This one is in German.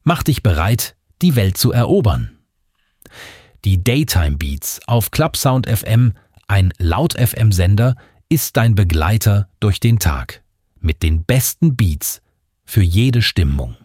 Mach dich bereit, die Welt zu erobern. Die Daytime Beats auf Clubsound FM, ein Laut-FM-Sender, ist dein Begleiter durch den Tag. Mit den besten Beats für jede Stimmung.